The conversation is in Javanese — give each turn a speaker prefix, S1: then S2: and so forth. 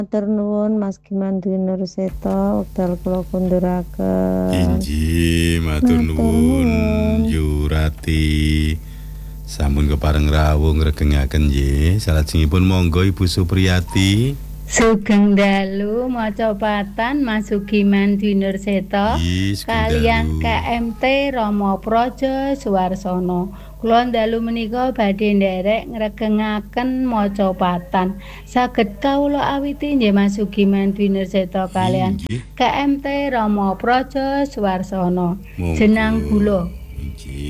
S1: Matur nuwun Mas Giman Dwi Nurseta wekdal kula kunduraken.
S2: Inji matur nuwun Yurati. Sampun kepareng rawuh ngregengaken nggih. Salajengipun monggo Ibu Supriyati.
S3: Sugeng dalu maca patan Mas Sugiman Dwi Nurseta kaliyan KMT Rama Praja Suwarsono. Kula dalu menika badhe nderek ngregengaken maca patan. Saged kawula awiti nggih Mas Sugiman Dwi Nurseta kaliyan KMT Rama Praja Suwarsono. Jenang kula.